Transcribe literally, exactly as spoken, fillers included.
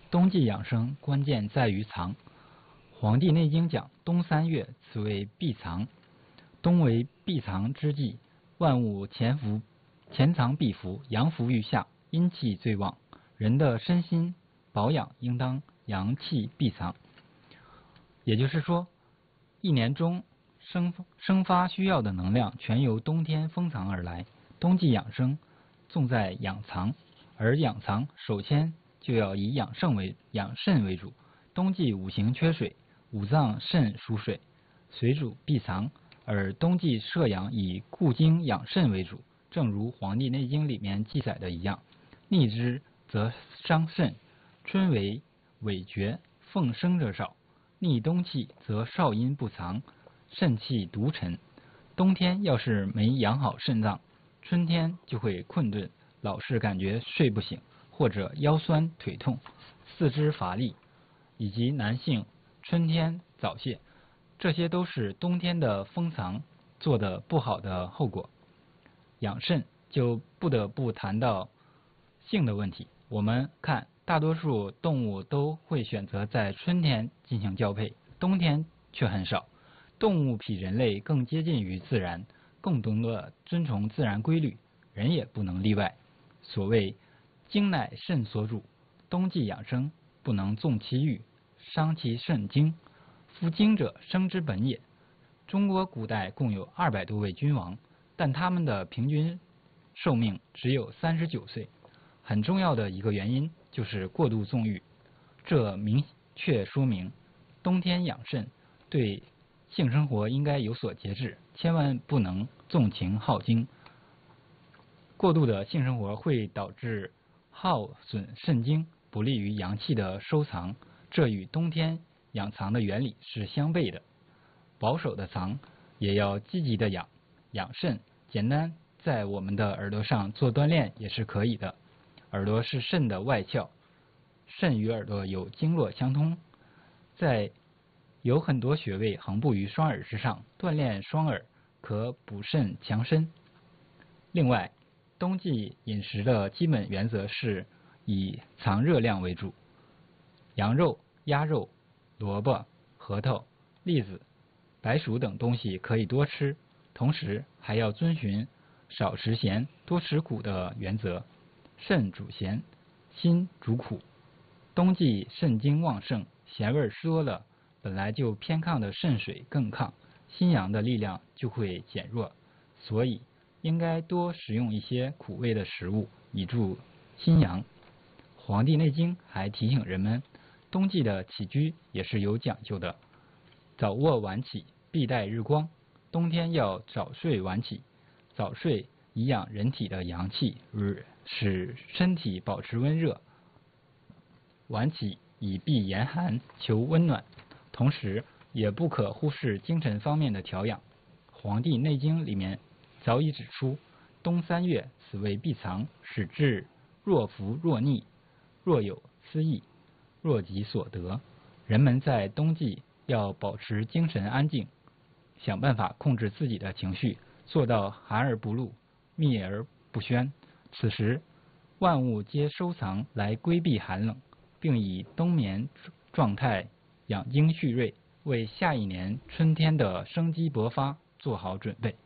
冬季养生关键在于藏。《黄帝内经》讲：冬三月，此谓闭藏。冬为闭藏之际，万物潜伏、潜藏必伏，阳伏于下，阴气最旺。人的身心保养应当阳气闭藏。也就是说，一年中生生发需要的能量全由冬天封藏而来。冬季养生重在养藏，而养藏首先就要以养肾为养肾为主。冬季五行缺水，五脏肾属水，水主闭藏，而冬季摄阳以固精养肾为主。正如《黄帝内经》里面记载的一样，逆之则伤肾，春为痿厥，奉生者少；逆冬气则少阴不藏，肾气独沉。冬天要是没养好肾脏，春天就会困顿，老是感觉睡不醒，或者腰酸腿痛、四肢乏力，以及男性春天早泄，这些都是冬天的封藏做的不好的后果。养肾就不得不谈到性的问题。我们看，大多数动物都会选择在春天进行交配，冬天却很少。动物比人类更接近于自然，更懂得遵从自然规律，人也不能例外。所谓精乃肾所主，冬季养生不能纵其欲，伤其肾精。夫精者，生之本也。中国古代共有二百多位君王，但他们的平均寿命只有三十九岁。很重要的一个原因就是过度纵欲，这明确说明冬天养肾，对性生活应该有所节制，千万不能纵情好精。过度的性生活会导致耗损肾精，不利于阳气的收藏，这与冬天养藏的原理是相悖的。保守的藏也要积极的养。养肾简单在我们的耳朵上做锻炼也是可以的。耳朵是肾的外窍，肾与耳朵有经络相通，在有很多穴位横布于双耳之上，锻炼双耳可补肾强身。另外，冬季饮食的基本原则是以藏热量为主，羊肉、鸭肉、萝卜、核桃、栗子、白薯等东西可以多吃，同时还要遵循少吃咸、多吃苦的原则。肾主咸，心主苦。冬季肾精旺盛，咸味多了，本来就偏亢的肾水更亢，心阳的力量就会减弱，所以应该多食用一些苦味的食物，以助心阳。《黄帝内经》还提醒人们，冬季的起居也是有讲究的，早卧晚起，必待日光。冬天要早睡晚起，早睡以养人体的阳气，使身体保持温热；晚起以避严寒，求温暖。同时，也不可忽视精神方面的调养。《黄帝内经》里面早已指出，冬三月，此谓闭藏，使志若浮若逆，若有思意，若己所得。人们在冬季要保持精神安静，想办法控制自己的情绪，做到寒而不露，密而不宣。此时，万物皆收藏来规避寒冷，并以冬眠状态养精蓄锐，为下一年春天的生机勃发做好准备。